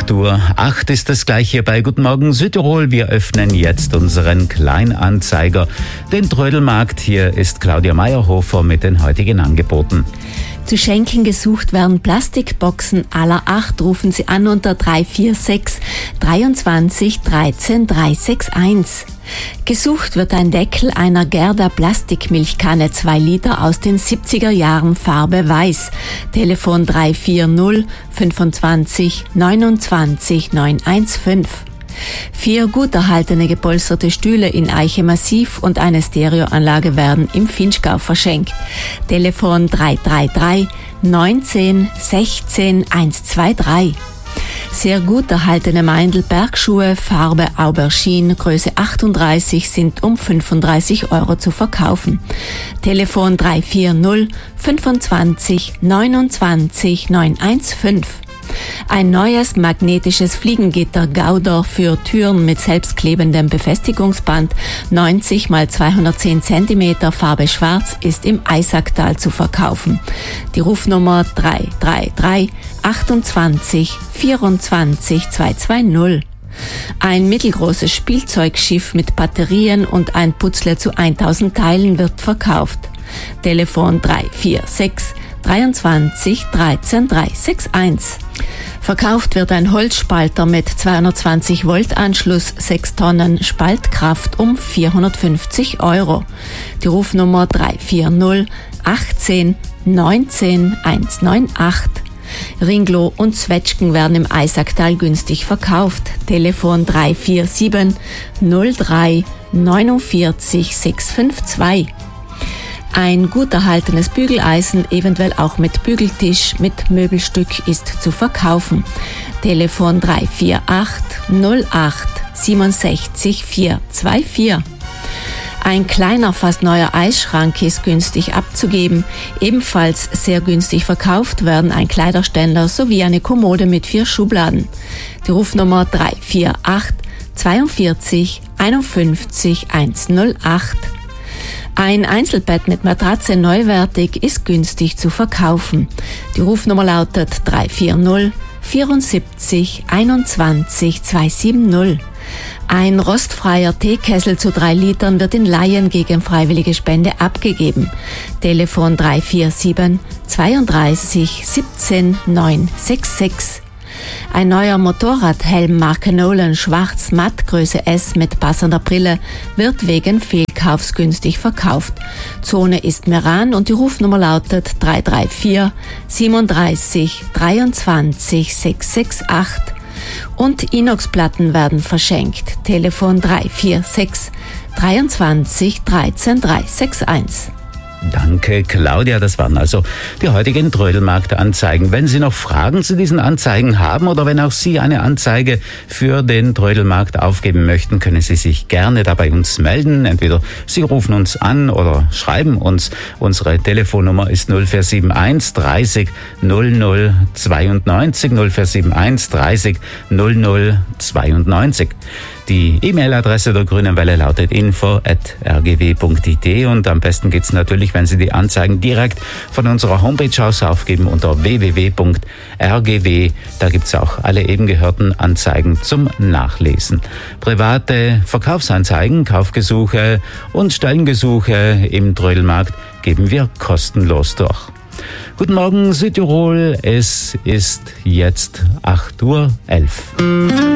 8:08 ist es gleich hier bei Guten Morgen Südtirol. Wir öffnen jetzt unseren Kleinanzeiger, den Trödelmarkt. Hier ist Claudia Meyerhofer mit den heutigen Angeboten. Zu schenken gesucht werden Plastikboxen aller 8. Rufen Sie an unter 346 23 13 361. Gesucht wird ein Deckel einer Gerda Plastikmilchkanne 2 Liter aus den 70er Jahren, Farbe weiß. Telefon 340 25 29 915. 4 gut erhaltene gepolsterte Stühle in Eiche Massiv und eine Stereoanlage werden im Finchgau verschenkt. Telefon 333 19 16 123. Sehr gut erhaltene Meindl-Bergschuhe, Farbe Aubergine, Größe 38, sind um 35 € zu verkaufen. Telefon 340 25 29 915. Ein neues magnetisches Fliegengitter Gauder für Türen mit selbstklebendem Befestigungsband 90 x 210 cm, Farbe schwarz, ist im Eisacktal zu verkaufen. Die Rufnummer 333 28 24 220. Ein mittelgroßes Spielzeugschiff mit Batterien und ein Putzle zu 1000 Teilen wird verkauft. Telefon 346 23 13 361. Verkauft wird ein Holzspalter mit 220 Volt Anschluss, 6 Tonnen Spaltkraft um 450 €. Die Rufnummer 340 18 19 198. Ringlo und Zwetschgen werden im Eisacktal günstig verkauft. Telefon 347 03 49 652. Ein gut erhaltenes Bügeleisen, eventuell auch mit Bügeltisch, mit Möbelstück, ist zu verkaufen. Telefon 348 08 67 424. Ein kleiner, fast neuer Eisschrank ist günstig abzugeben. Ebenfalls sehr günstig verkauft werden ein Kleiderständer sowie eine Kommode mit 4 Schubladen. Die Rufnummer 348 42 51 108. Ein Einzelbett mit Matratze neuwertig ist günstig zu verkaufen. Die Rufnummer lautet 340 74 21 270. Ein rostfreier Teekessel zu 3 Litern wird in Laien gegen freiwillige Spende abgegeben. Telefon 347 32 17 966. Ein neuer Motorradhelm Marke Nolan schwarz matt Größe S mit passender Brille wird wegen Fehlkaufs günstig verkauft. Zone ist Meran und die Rufnummer lautet 334 37 23 668. Und Inoxplatten werden verschenkt. Telefon 346 23 13 361. Danke, Claudia. Das waren also die heutigen Trödelmarkt-Anzeigen. Wenn Sie noch Fragen zu diesen Anzeigen haben oder wenn auch Sie eine Anzeige für den Trödelmarkt aufgeben möchten, können Sie sich gerne da bei uns melden. Entweder Sie rufen uns an oder schreiben uns. Unsere Telefonnummer ist 0471 30 00 92, 0471 30 00 92. Die E-Mail-Adresse der Grünen Welle lautet info@rgw.it und am besten geht's natürlich, wenn Sie die Anzeigen direkt von unserer Homepage aus aufgeben unter www.rgw. Da gibt's auch alle eben gehörten Anzeigen zum Nachlesen. Private Verkaufsanzeigen, Kaufgesuche und Stellengesuche im Trödelmarkt geben wir kostenlos durch. Guten Morgen Südtirol, es ist jetzt 8:11 Uhr.